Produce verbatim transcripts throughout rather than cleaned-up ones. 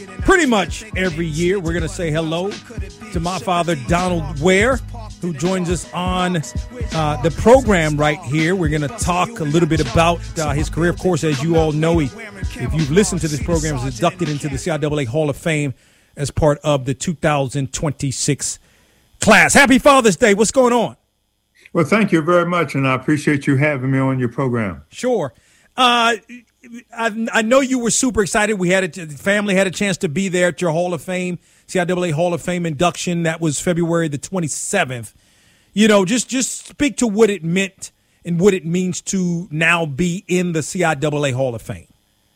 pretty much every year, we're going to say hello to my father, Donald Ware, who joins us on uh, the program right here. We're going to talk a little bit about uh, his career. Of course, as you all know, he, if you've listened to this program, is inducted into the C I A A Hall of Fame as part of the two thousand twenty-six class. Happy Father's Day. What's going on? Well, thank you very much, and I appreciate you having me on your program. Sure. Uh, I, I know you were super excited. We had a, the family had a chance to be there at your Hall of Fame, C I A A Hall of Fame induction. That was February the twenty-seventh. You know, just just speak to what it meant and what it means to now be in the C I A A Hall of Fame.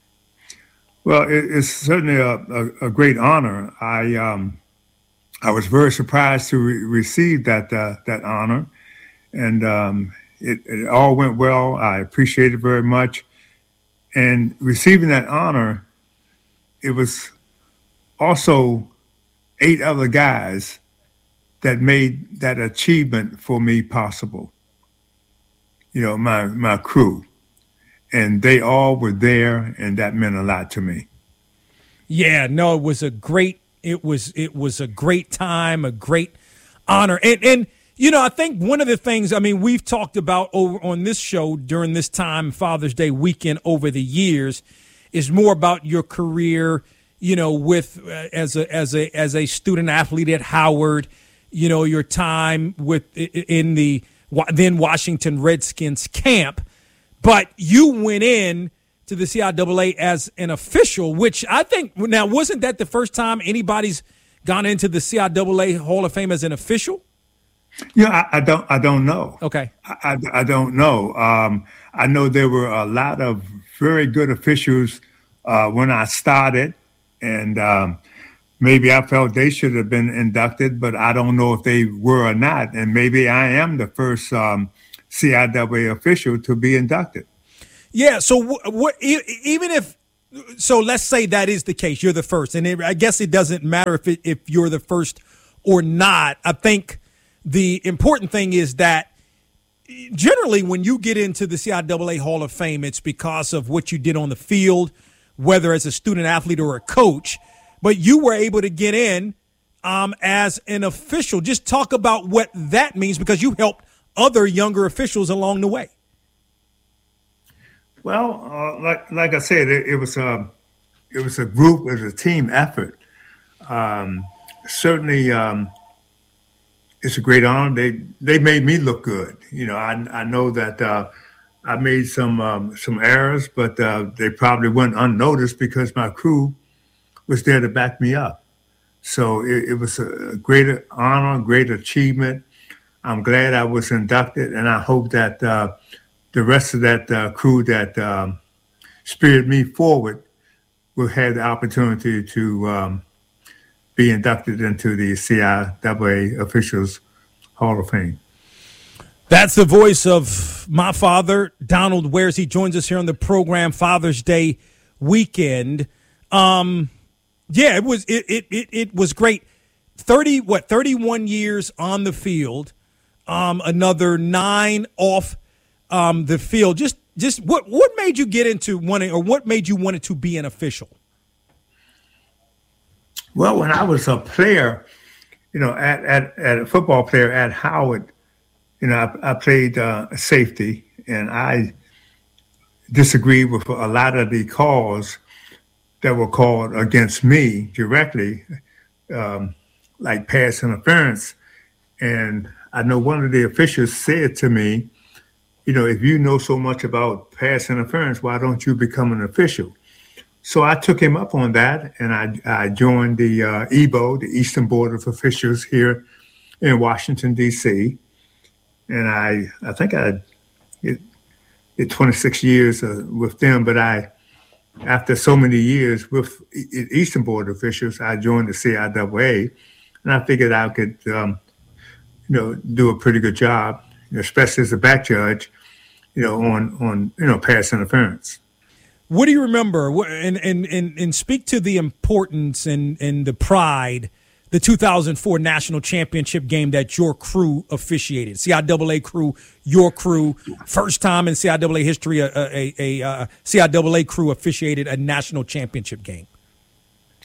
Well, it, it's certainly a, a, a great honor. I um, I was very surprised to re- receive that uh, that honor, and um, it, it all went well. I appreciate it very much. And receiving that honor, it was also eight other guys that made that achievement for me possible. You know, my my crew. And they all were there, and that meant a lot to me. Yeah, no, it was a great, it was it was a great time, a great honor. And, and you know, I think one of the things, I mean, we've talked about over on this show during this time, Father's Day weekend over the years, is more about your career, you know, with uh, as a as a as a student athlete at Howard, you know, your time with in the then Washington Redskins camp. But you went in to the C I A A as an official, which I think, now, wasn't that the first time anybody's gone into the C I A A Hall of Fame as an official? Yeah, I, I don't I don't know. Okay. I, I, I don't know. Um, I know there were a lot of very good officials uh, when I started, and um, maybe I felt they should have been inducted, but I don't know if they were or not. And maybe I am the first um C I A A official to be inducted. Yeah. So what, what? Even if, so let's say that is the case, you're the first, and it, I guess it doesn't matter if it, if you're the first or not. I think the important thing is that generally when you get into the C I A A Hall of Fame, it's because of what you did on the field, whether as a student athlete or a coach. But you were able to get in um, as an official. Just talk about what that means, because you helped other younger officials along the way. Well, uh, like like I said, it, it was a it was a group, it was a team effort. Um, certainly, um, it's a great honor. They they made me look good. You know, I I know that uh, I made some um, some errors, but uh, they probably went unnoticed because my crew was there to back me up. So it, it was a great honor, great achievement. I'm glad I was inducted, and I hope that uh, the rest of that uh, crew that um, spirited me forward will have the opportunity to um, be inducted into the C I A A Officials Hall of Fame. That's the voice of my father, Donald Ware. He joins us here on the program Father's Day weekend. Um, yeah, it was it it it, it was great. Thirty what thirty-one years on the field. Um, another nine off um, the field. Just, just what what made you get into wanting, or what made you want to be an official? Well, when I was a player, you know, at at, at a football player at Howard, you know, I, I played uh, safety, and I disagreed with a lot of the calls that were called against me directly, um, like pass interference, and I know one of the officials said to me, you know, if you know so much about pass interference, why don't you become an official? So I took him up on that, and I, I joined the uh, E B O, the Eastern Board of Officials here in Washington, D C. And I I think I did, did twenty-six years uh, with them, but I, after so many years with Eastern Board officials, I joined the C I A A, and I figured I could um, you know, do a pretty good job, especially as a back judge, you know, on, on you know, pass interference. What do you remember? And and and, and speak to the importance and, and the pride, the two thousand four national championship game that your crew officiated. C I A A crew, your crew, first time in C I A A history, a, a, a, a C I A A crew officiated a national championship game.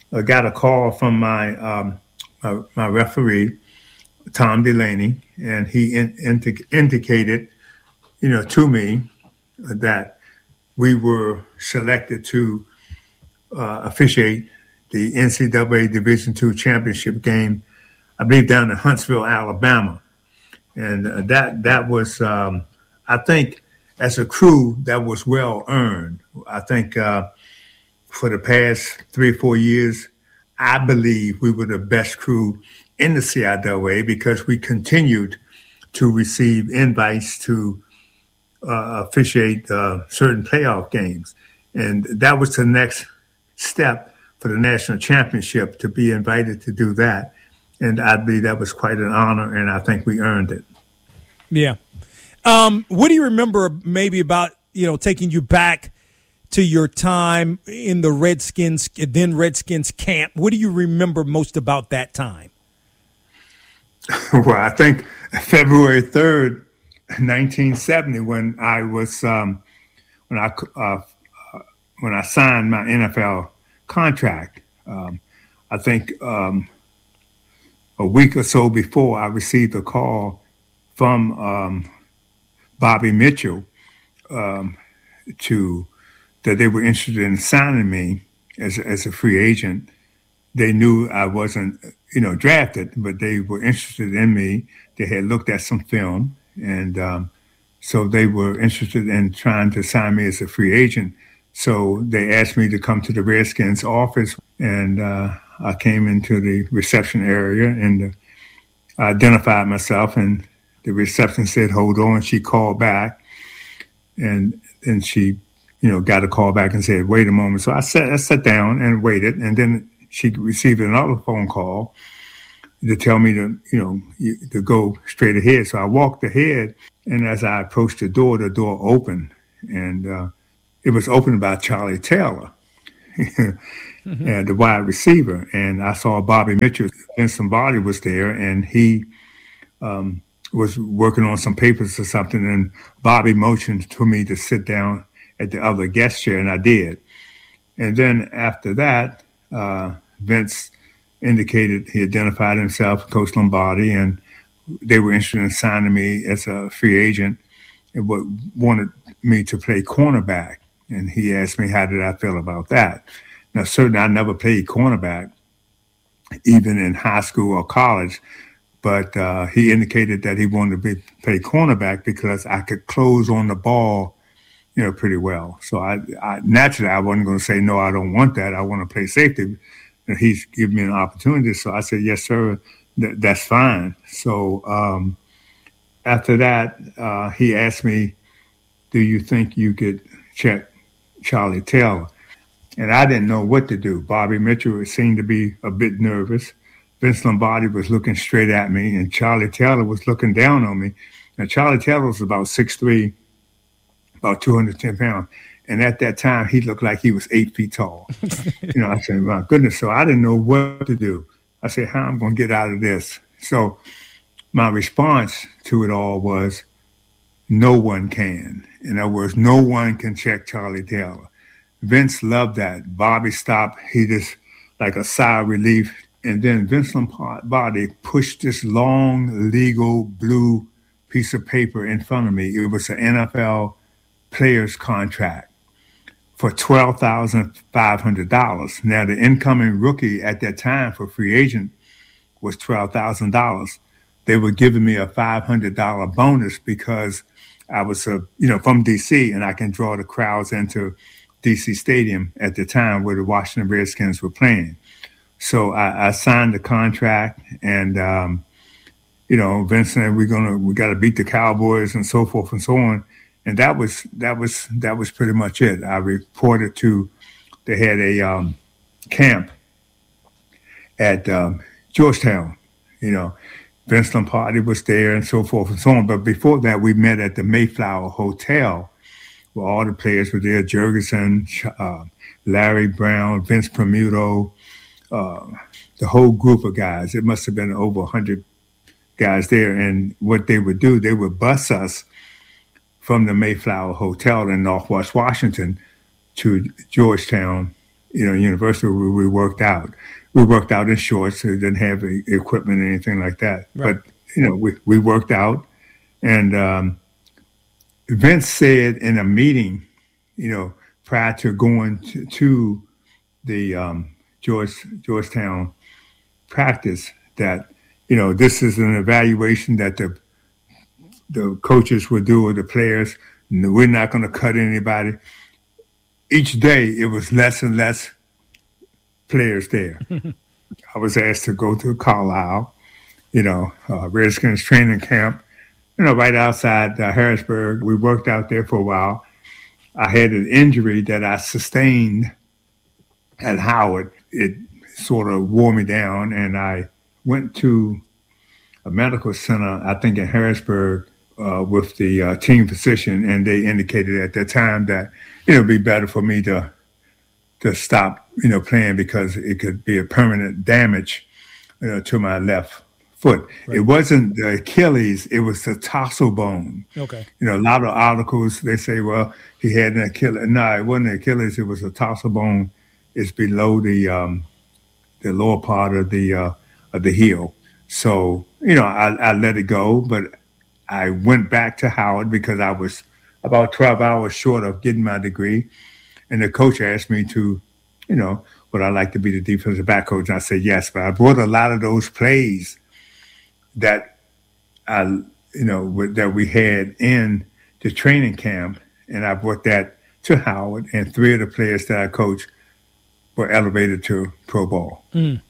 I got a call from my um, my, my referee, Tom Delaney, and he in, indi- indicated, you know, to me that we were selected to uh, officiate the N C double A Division two championship game, I believe down in Huntsville, Alabama. And uh, that that was, um, I think, as a crew, that was well earned. I think uh, for the past three or four years, I believe we were the best crew in the C I double A because we continued to receive invites to uh, officiate uh, certain playoff games. And that was the next step for the national championship, to be invited to do that. And I believe that was quite an honor, and I think we earned it. Yeah. Um, what do you remember maybe about, you know, taking you back to your time in the Redskins, then Redskins camp? What do you remember most about that time? Well, I think February third, nineteen seventy, when I was um, when I uh, when I signed my N F L contract. Um, I think um, a week or so before, I received a call from um, Bobby Mitchell um, to that they were interested in signing me as as a free agent. They knew I wasn't, you know, drafted, but they were interested in me. They had looked at some film, and um, so they were interested in trying to sign me as a free agent. So they asked me to come to the Redskins office, and uh, I came into the reception area and uh, identified myself, and the receptionist said, "Hold on." She called back, and then she, you know, got a call back and said, "Wait a moment." So I sat, I sat down and waited, and then she received another phone call to tell me to, you know, to go straight ahead. So I walked ahead, and as I approached the door, the door opened, and uh, it was opened by Charlie Taylor, mm-hmm. and the wide receiver. And I saw Bobby Mitchell, and somebody was there, and he um, was working on some papers or something. And Bobby motioned to me to sit down at the other guest chair, and I did. And then after that, uh, Vince indicated he identified himself, Coach Lombardi, and they were interested in signing me as a free agent and wanted me to play cornerback. And he asked me, how did I feel about that? Now, certainly I never played cornerback, even in high school or college, but uh, he indicated that he wanted to be, play cornerback because I could close on the ball, you know, pretty well. So I, I naturally, I wasn't going to say, no, I don't want that. I want to play safety. And he's given me an opportunity. So I said, yes, sir, th- that's fine. So um, after that, uh, he asked me, do you think you could check Charlie Taylor? And I didn't know what to do. Bobby Mitchell seemed to be a bit nervous. Vince Lombardi was looking straight at me, and Charlie Taylor was looking down on me. Now, Charlie Taylor was about six three, about two hundred ten pounds. And at that time, he looked like he was eight feet tall. You know, I said, my goodness. So I didn't know what to do. I said, how am I going to get out of this? So my response to it all was, no one can. In other words, no one can check Charlie Taylor. Vince loved that. Bobby stopped. He just, like a sigh of relief. And then Vince Lombardi pushed this long, legal blue piece of paper in front of me. It was an N F L player's contract for twelve thousand five hundred dollars. Now, the incoming rookie at that time for free agent was twelve thousand dollars. They were giving me a five hundred dollars bonus because I was, a, you know, from D C, and I can draw the crowds into D C Stadium at the time where the Washington Redskins were playing. So I, I signed the contract, and um, you know, Vince said, we're gonna we got to beat the Cowboys and so forth and so on. And that was that was that was pretty much it. I reported to, they had a um, camp at um, Georgetown. You know, Vince Lombardi was there and so forth and so on. But before that, we met at the Mayflower Hotel, where all the players were there: Jurgensen, uh, Larry Brown, Vince Permuto, uh, the whole group of guys. It must have been over a hundred guys there. And what they would do, they would bus us from the Mayflower Hotel in Northwest Washington to Georgetown you know, university where we worked out. We worked out in shorts. So we didn't have e- equipment or anything like that. Right. But, you know, we, we worked out. And um, Vince said in a meeting, you know, prior to going to, to the um, George, Georgetown practice that, you know, this is an evaluation that the the coaches will do with the players. We're not going to cut anybody. Each day, it was less and less players there. I was asked to go to Carlisle, you know, uh, Redskins training camp, you know, right outside uh, Harrisburg. We worked out there for a while. I had an injury that I sustained at Howard. It sort of wore me down, and I went to a medical center, I think in Harrisburg, uh, with the uh, team physician, and they indicated at that time that it would be better for me to to stop, you know, playing because it could be a permanent damage, you know, to my left foot. Right. It wasn't the Achilles; it was the tarsal bone. Okay. You know, a lot of articles they say, well, he had an Achilles. No, it wasn't the Achilles; it was a tarsal bone. It's below the um, the lower part of the uh, of the heel. So, you know, I, I let it go, but I went back to Howard because I was about twelve hours short of getting my degree. And the coach asked me to, you know, would I like to be the defensive back coach? And I said, yes, but I brought a lot of those plays that I, you know, that we had in the training camp. And I brought that to Howard, and three of the players that I coached were elevated to pro ball. Mm.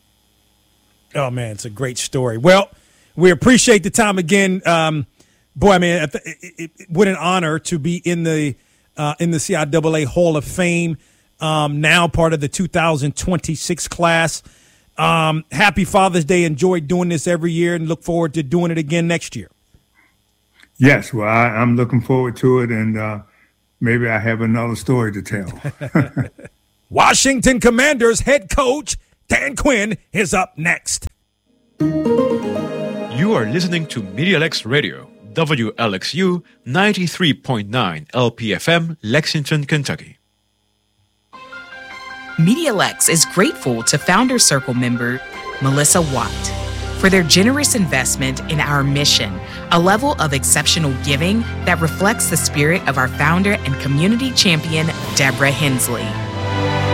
Oh, man, it's a great story. Well, we appreciate the time again. Um, boy, I mean, it, it, it, what an honor to be in the uh, in the C I A A Hall of Fame, um, now part of the two thousand twenty-six class. Um, happy Father's Day. Enjoy doing this every year and look forward to doing it again next year. Yes, well, I, I'm looking forward to it, and uh, maybe I have another story to tell. Washington Commanders head coach Dan Quinn is up next. You are listening to MediaLex Radio, W L X U ninety-three point nine L P F M, Lexington, Kentucky. MediaLex is grateful to Founder Circle member Melissa Watt for their generous investment in our mission, a level of exceptional giving that reflects the spirit of our founder and community champion, Deborah Hensley.